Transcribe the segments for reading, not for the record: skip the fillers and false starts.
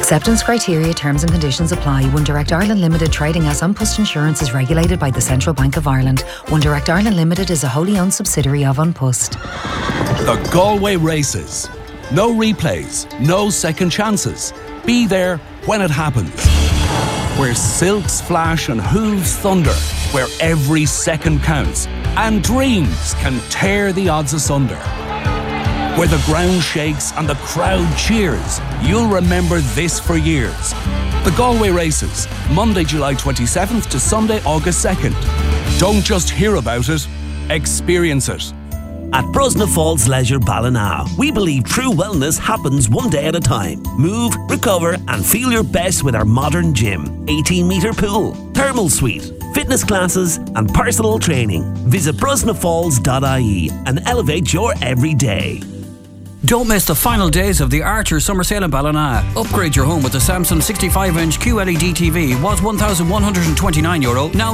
Acceptance criteria, terms and conditions apply. One Direct Ireland Limited, trading as An Post Insurance, is regulated by the Central Bank of Ireland. One Direct Ireland Limited is a wholly owned subsidiary of An Post. The Galway Races. No replays, no second chances. Be there when it happens. Where silks flash and hooves thunder. Where every second counts and dreams can tear the odds asunder. Where the ground shakes and the crowd cheers. You'll remember this for years. The Galway Races, Monday, July 27th to Sunday, August 2nd. Don't just hear about it, experience it. At Brosna Falls Leisure Ballina, we believe true wellness happens one day at a time. Move, recover and feel your best with our modern gym, 18-metre pool, thermal suite, fitness classes and personal training. Visit brosnafalls.ie and elevate your everyday. Don't miss the final days of the Archer Summer Sale in Ballina. Upgrade your home with the Samsung 65-inch QLED TV. Was €1,129, now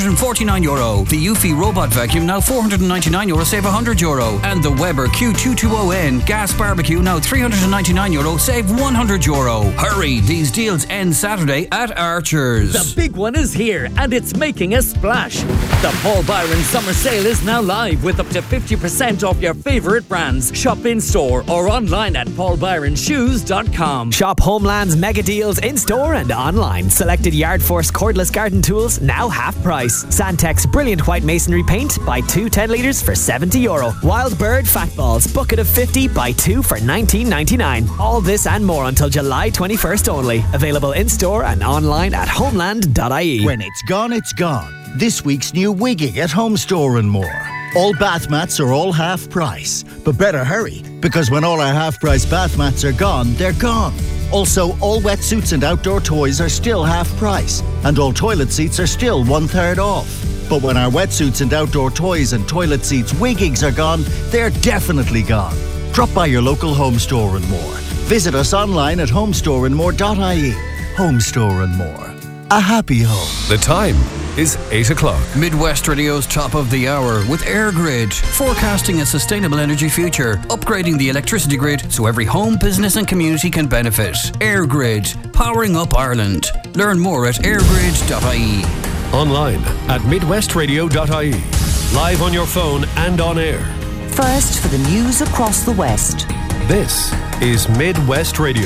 €949. The Eufy Robot Vacuum, now €499, save €100. And the Weber Q220N Gas Barbecue, now €399, save €100. Hurry, these deals end Saturday at Archer's. The big one is here and it's making a splash. The Paul Byron Summer Sale is now live with up to 50% off your favourite brands. Shop in store or online at paulbyronshoes.com. Shop Homeland's mega deals in store and online. Selected Yard Force cordless garden tools now half price. Sandtex brilliant white masonry paint, buy 2 10 litres for €70. Wild Bird fat balls, bucket of 50, buy 2 for $19.99. All this and more until July 21st only. Available in store and online at homeland.ie. When it's gone, it's gone. This week's new Wigging at Home Store and More. All bath mats are all half price, but better hurry, because when all our half price bath mats are gone, they're gone. Also, all wetsuits and outdoor toys are still half price, and all toilet seats are still 1/3 off. But when our wetsuits and outdoor toys and toilet seats wiggings are gone, they're definitely gone. Drop by your local Home Store and More. Visit us online at homestoreandmore.ie. Home Store and More. A happy home. The time is 8 o'clock. Midwest Radio's top of the hour with AirGrid, forecasting a sustainable energy future, upgrading the electricity grid so every home, business and community can benefit. AirGrid, powering up Ireland. Learn more at airgrid.ie. Online at midwestradio.ie. Live on your phone and on air. First for the news across the West. This is Midwest Radio.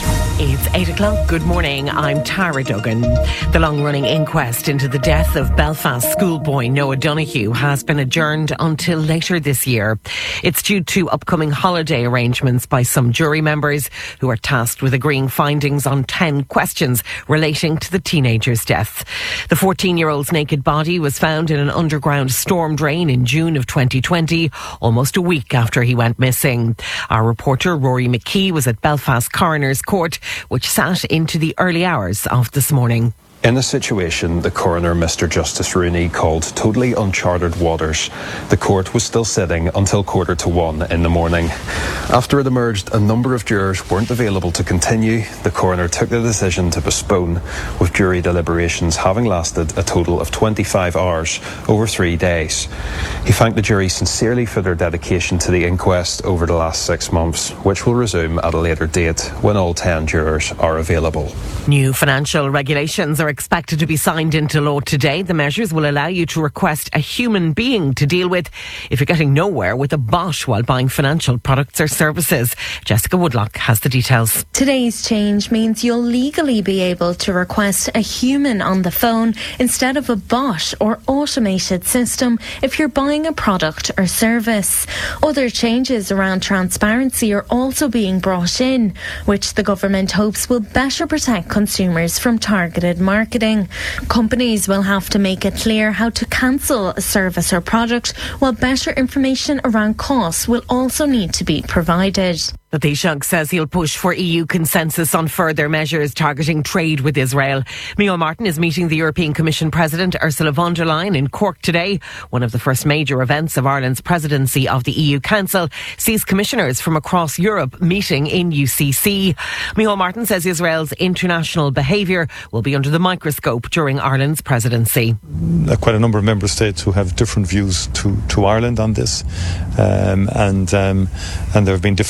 It's 8 o'clock. Good morning. I'm Tara Duggan. The long-running inquest into the death of Belfast schoolboy Noah Donoghue has been adjourned until later this year. It's due to upcoming holiday arrangements by some jury members who are tasked with agreeing findings on 10 questions relating to the teenager's death. The 14-year-old's naked body was found in an underground storm drain in June of 2020, almost a week after he went missing. Our reporter Rory McKee was at Belfast Coroner's Court, which sat into the early hours of this morning. In a situation the coroner, Mr. Justice Rooney, called totally uncharted waters, the court was still sitting until 1:45 in the morning. After it emerged a number of jurors weren't available to continue, the coroner took the decision to postpone, with jury deliberations having lasted a total of 25 hours over 3 days. He thanked the jury sincerely for their dedication to the inquest over the last 6 months, which will resume at a later date when all 10 jurors are available. New financial regulations are expected to be signed into law today. The measures will allow you to request a human being to deal with if you're getting nowhere with a bot while buying financial products or services. Jessica Woodlock has the details. Today's change means you'll legally be able to request a human on the phone instead of a bot or automated system if you're buying a product or service. Other changes around transparency are also being brought in, which the government hopes will better protect consumers from targeted marketing. Companies will have to make it clear how to cancel a service or product, while better information around costs will also need to be provided. The Taoiseach says he'll push for EU consensus on further measures targeting trade with Israel. Micheál Martin is meeting the European Commission President Ursula von der Leyen in Cork today. One of the first major events of Ireland's presidency of the EU Council sees commissioners from across Europe meeting in UCC. Micheál Martin says Israel's international behaviour will be under the microscope during Ireland's presidency. Quite a number of member states who have different views to Ireland on this, and there have been different elections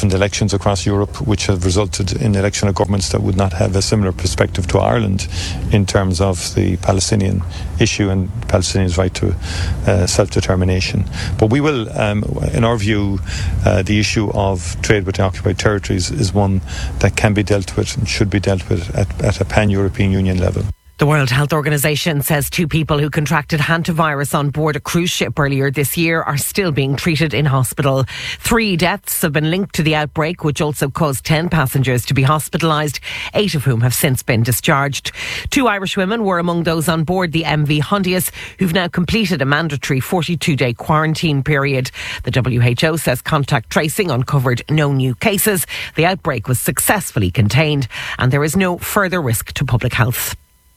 elections across Europe which have resulted in election of governments that would not have a similar perspective to Ireland in terms of the Palestinian issue and Palestinians' right to self-determination. But we will, in our view, the issue of trade with the occupied territories is one that can be dealt with and should be dealt with at a pan-European Union level. The World Health Organization says 2 people who contracted hantavirus on board a cruise ship earlier this year are still being treated in hospital. 3 deaths have been linked to the outbreak, which also caused 10 passengers to be hospitalised, 8 of whom have since been discharged. 2 Irish women were among those on board the MV Hondius, who've now completed a mandatory 42-day quarantine period. The WHO says contact tracing uncovered no new cases. The outbreak was successfully contained and there is no further risk to public health.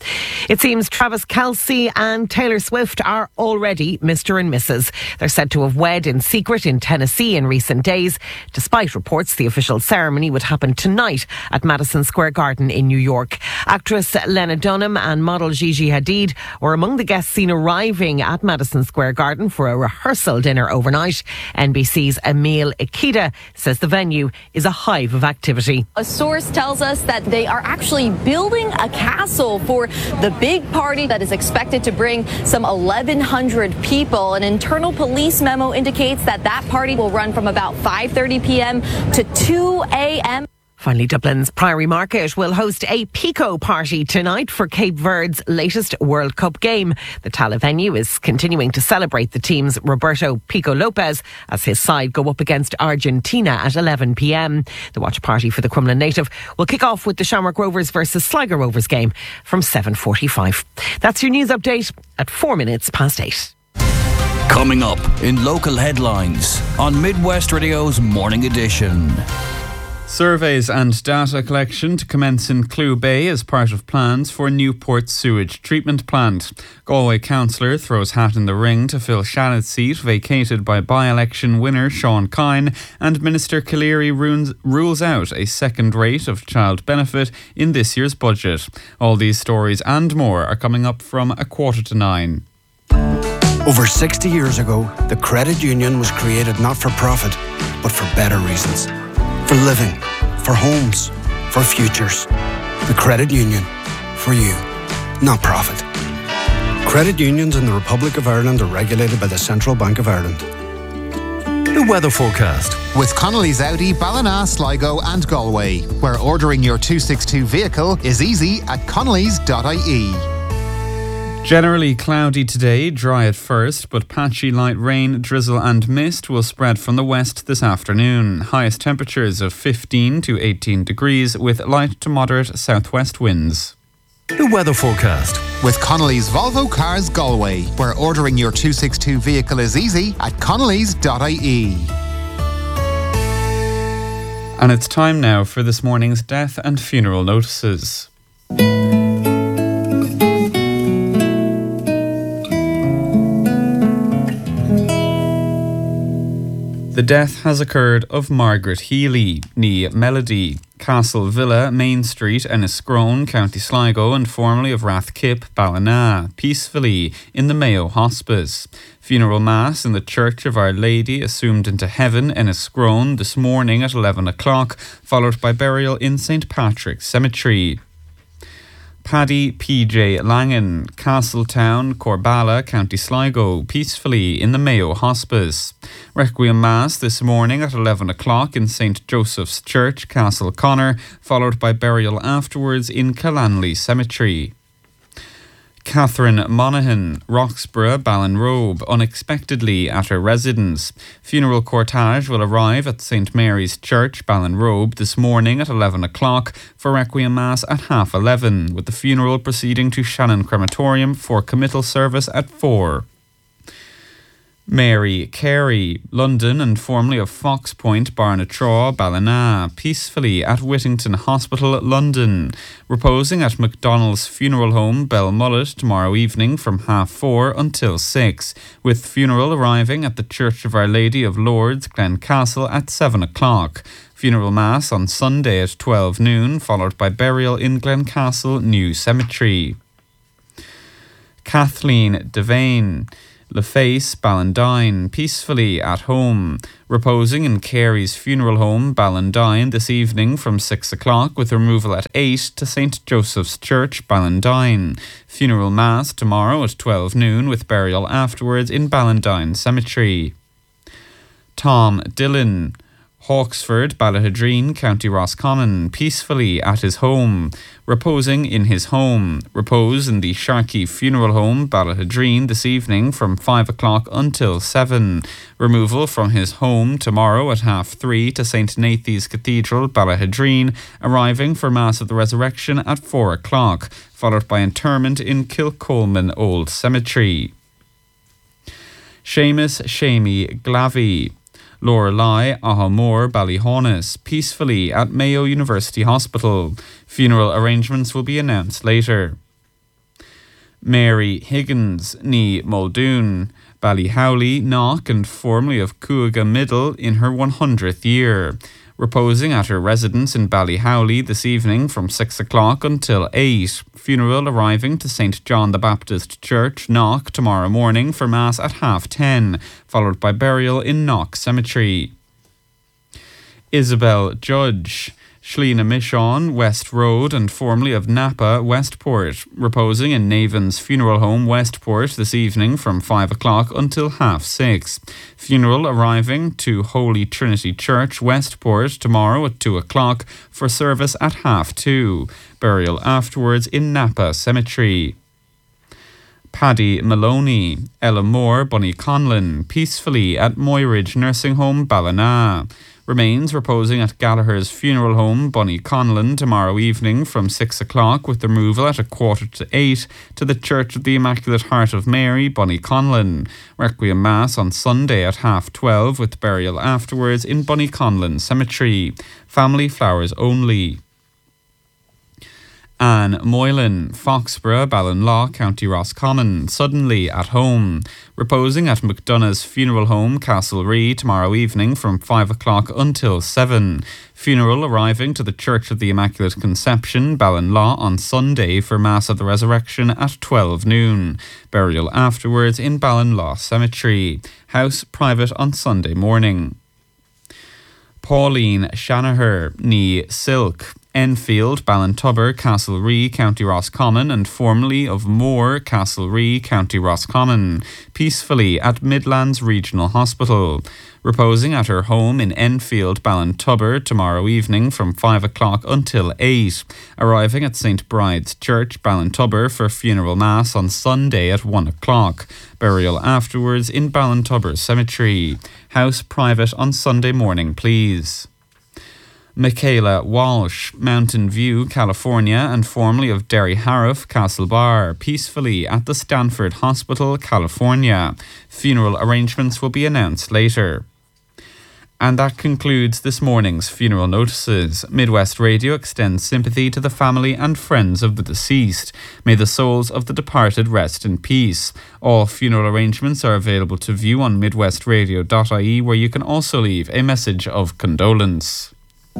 It seems Travis Kelce and Taylor Swift are already Mr. and Mrs. They're said to have wed in secret in Tennessee in recent days. Despite reports, the official ceremony would happen tonight at Madison Square Garden in New York. Actress Lena Dunham and model Gigi Hadid were among the guests seen arriving at Madison Square Garden for a rehearsal dinner overnight. NBC's Emil Ikeda says the venue is a hive of activity. A source tells us that they are actually building a castle for the big party that is expected to bring some 1,100 people. An internal police memo indicates that party will run from about 5:30 p.m. to 2 a.m. Finally, Dublin's Priory Market will host a Pico party tonight for Cape Verde's latest World Cup game. The Tala venue is continuing to celebrate the team's Roberto Pico Lopez as his side go up against Argentina at 11 p.m. The watch party for the Crumlin native will kick off with the Shamrock Rovers versus Sligo Rovers game from 7:45. That's your news update at 4 minutes past 8. Coming up in local headlines on Midwest Radio's Morning Edition. Surveys and data collection to commence in Clew Bay as part of plans for Newport sewage treatment plant. Galway councillor throws hat in the ring to fill Shannon's seat vacated by by-election winner Sean Kine, and Minister Cleary rules out a second rate of child benefit in this year's budget. All these stories and more are coming up from 9:15. Over 60 years ago, the credit union was created not for profit, but for better reasons. For living, for homes, for futures. The credit union, for you, not profit. Credit unions in the Republic of Ireland are regulated by the Central Bank of Ireland. The weather forecast with Connolly's Audi, Ballina, Sligo and Galway, where ordering your 262 vehicle is easy at connolly's.ie. Generally cloudy today, dry at first, but patchy light rain, drizzle and mist will spread from the west this afternoon. Highest temperatures of 15 to 18 degrees with light to moderate southwest winds. The weather forecast with Connolly's Volvo Cars Galway, where ordering your 262 vehicle is easy at connolly's.ie. And it's time now for this morning's death and funeral notices. The death has occurred of Margaret Healy, née Melody, Castle Villa, Main Street, Enniscrone, County Sligo, and formerly of Rathkip, Ballina, peacefully in the Mayo Hospice. Funeral Mass in the Church of Our Lady Assumed into Heaven, Enniscrone, this morning at 11 o'clock, followed by burial in St Patrick's Cemetery. Paddy P.J. Langan, Castletown, Corbala, County Sligo, peacefully in the Mayo Hospice. Requiem Mass this morning at 11 o'clock in St Joseph's Church, Castle Connor, followed by burial afterwards in Callanley Cemetery. Catherine Monaghan, Roxburgh, Ballinrobe, unexpectedly at her residence. Funeral cortege will arrive at St Mary's Church, Ballinrobe, this morning at 11 o'clock for Requiem Mass at 11:30, with the funeral proceeding to Shannon Crematorium for committal service at 4. Mary Carey, London and formerly of Fox Point, Barnatraw, Ballina, peacefully at Whittington Hospital, London, reposing at McDonald's Funeral Home, Belmullet, tomorrow evening from 4:30 until 6, with funeral arriving at the Church of Our Lady of Lourdes, Glencastle at 7 o'clock. Funeral Mass on Sunday at 12 noon, followed by burial in Glencastle New Cemetery. Kathleen Devane, Laface, Ballandine, peacefully at home, reposing in Carey's funeral home, Ballandine, this evening from 6 o'clock with removal at 8 to St. Joseph's Church, Ballandine. Funeral Mass tomorrow at 12 noon with burial afterwards in Ballandine Cemetery. Tom Dillon, Hawksford, Ballahadreen, County Roscommon, peacefully at his home, reposing in his home. Repose in the Sharkey Funeral Home, Ballahadreen, this evening from 5 o'clock until 7. Removal from his home tomorrow at 3:30 to St. Nathan's Cathedral, Ballahadreen, arriving for Mass of the Resurrection at 4 o'clock, followed by interment in Kilcolman Old Cemetery. Seamus Shamey Glavey, Lorelei Ahamore Ballyhaunis, peacefully at Mayo University Hospital. Funeral arrangements will be announced later. Mary Higgins, ní Muldoon, Ballyhowley, Knock, and formerly of Cuaga Middle in her 100th year. Reposing at her residence in Ballyhowley this evening from 6 o'clock until 8. Funeral arriving to St. John the Baptist Church, Knock, tomorrow morning for Mass at 10:30, followed by burial in Knock Cemetery. Isabel Judge, Shlina Michon, West Road, and formerly of Napa, Westport, reposing in Navan's Funeral Home, Westport, this evening from 5 o'clock until 6:30. Funeral arriving to Holy Trinity Church, Westport, tomorrow at 2 o'clock for service at 2:30. Burial afterwards in Napa Cemetery. Paddy Maloney, Ella Moore, Bunny Conlon, peacefully at Moyridge Nursing Home, Ballina. Remains reposing at Gallagher's Funeral Home, Bunny Conlon, tomorrow evening from 6 o'clock with removal at 7:45 to the Church of the Immaculate Heart of Mary, Bunny Conlon. Requiem Mass on Sunday at 12:30 with burial afterwards in Bunny Conlon Cemetery. Family flowers only. Anne Moylan, Foxborough, Ballinlaw, County Roscommon, suddenly at home. Reposing at McDonough's Funeral Home, Castlerea, tomorrow evening from 5 o'clock until 7. Funeral arriving to the Church of the Immaculate Conception, Ballinlaw, on Sunday for Mass of the Resurrection at 12 noon. Burial afterwards in Ballinlaw Cemetery. House private on Sunday morning. Pauline Shanaher, ní Silk, Enfield, Ballintubber, Castlerea, County Roscommon, and formerly of Moore, Castlerea, County Roscommon, peacefully at Midlands Regional Hospital. Reposing at her home in Enfield, Ballintubber, tomorrow evening from 5 o'clock until 8. Arriving at St. Bride's Church, Ballintubber, for funeral mass on Sunday at 1 o'clock. Burial afterwards in Ballintubber Cemetery. House private on Sunday morning, please. Michaela Walsh, Mountain View, California, and formerly of Derry Harriff, Castlebar, peacefully at the Stanford Hospital, California. Funeral arrangements will be announced later. And that concludes this morning's funeral notices. Midwest Radio extends sympathy to the family and friends of the deceased. May the souls of the departed rest in peace. All funeral arrangements are available to view on midwestradio.ie, where you can also leave a message of condolence.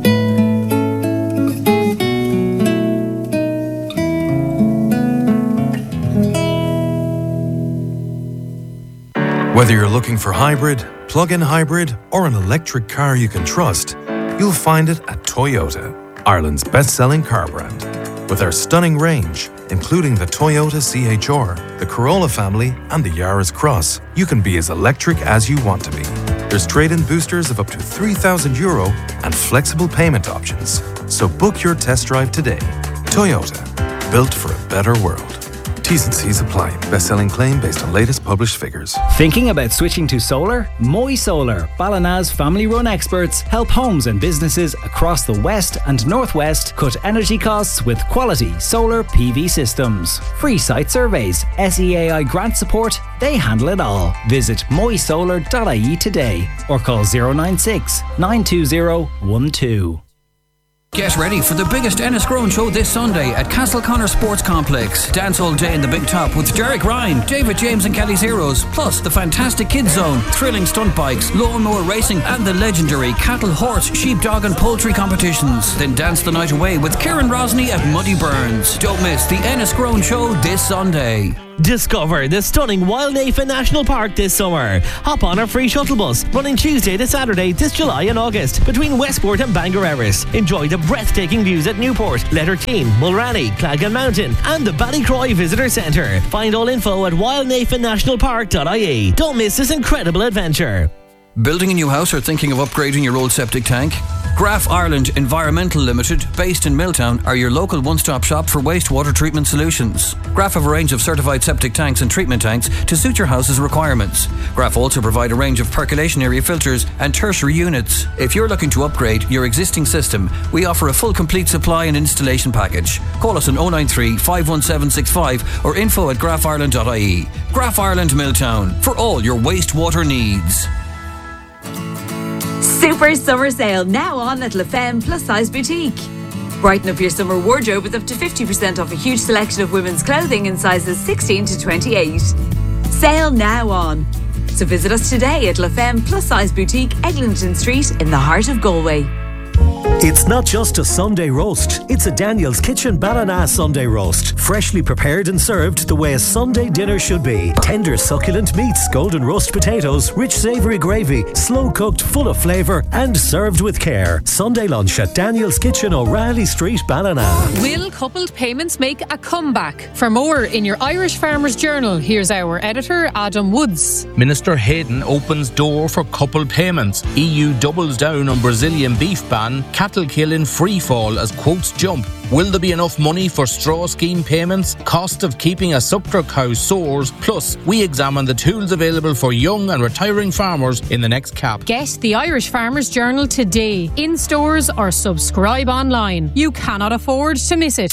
Whether you're looking for hybrid, plug-in hybrid, or an electric car you can trust, you'll find it at Toyota, Ireland's best-selling car brand. With our stunning range, including the Toyota CHR, the Corolla family, and the Yaris Cross, you can be as electric as you want to be. There's trade-in boosters of up to €3,000 and flexible payment options. So book your test drive today. Toyota, built for a better world. T's and C's apply. Best-selling claim based on latest published figures. Thinking about switching to solar? Moy Solar, Ballina's family-run experts, help homes and businesses across the West and Northwest cut energy costs with quality solar PV systems. Free site surveys, SEAI grant support, they handle it all. Visit moysolar.ie today or call 096 920 12. Get ready for the biggest Enniscrone show this Sunday at Castleconnor Sports Complex. Dance all day in the Big Top with Derek Ryan, David James and Kelly's Heroes, plus the fantastic Kids Zone, thrilling stunt bikes, lawnmower racing, and the legendary cattle, horse, sheep, dog and poultry competitions. Then dance the night away with Kieran Rosny at Muddy Burns. Don't miss the Enniscrone show this Sunday. Discover the stunning Wild Nafa National Park this summer. Hop on our free shuttle bus running Tuesday to Saturday this July and August between Westport and Bangor Erris. Enjoy the breathtaking views at Newport, Letterkeene, Mulranny, Clagan Mountain and the Ballycroy Visitor Centre. Find all info at wildnafaNationalPark.ie. Don't miss this incredible adventure. Building a new house or thinking of upgrading your old septic tank? Graf Ireland Environmental Limited, based in Milltown, are your local one-stop shop for wastewater treatment solutions. Graf have a range of certified septic tanks and treatment tanks to suit your house's requirements. Graf also provide a range of percolation area filters and tertiary units. If you're looking to upgrade your existing system, we offer a full complete supply and installation package. Call us on 093 51765 or info@grafireland.ie. Graf Ireland Milltown, for all your wastewater needs. Super summer sale now on at La Femme Plus Size Boutique. Brighten up your summer wardrobe with up to 50% off a huge selection of women's clothing in sizes 16 to 28. Sale now on. So visit us today at La Femme Plus Size Boutique, Eglinton Street in the heart of Galway. It's not just a Sunday roast, it's a Daniel's Kitchen Ballina Sunday roast. Freshly prepared and served the way a Sunday dinner should be. Tender succulent meats, golden roast potatoes, rich savoury gravy, slow cooked, full of flavour and served with care. Sunday lunch at Daniel's Kitchen, O'Reilly Street, Ballina. Will coupled payments make a comeback? For more in your Irish Farmers Journal, here's our editor Adam Woods. Minister Hayden opens door for coupled payments. EU doubles down on Brazilian beef ban. Cattle kill in free fall as quotes jump. Will there be enough money for straw scheme payments? Cost of keeping a sucker cow soars. Plus, we examine the tools available for young and retiring farmers in the next CAP. Get the Irish Farmers Journal today, in stores or subscribe online. You cannot afford to miss it.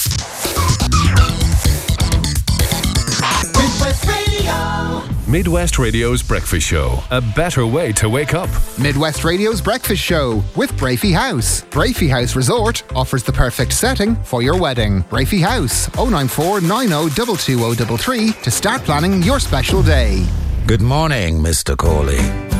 Midwest Radio's Breakfast Show. A better way to wake up. Midwest Radio's Breakfast Show with Brafey House. Brafey House Resort offers the perfect setting for your wedding. Brafey House, 094 90 22033 to start planning your special day. Good morning, Mr. Corley.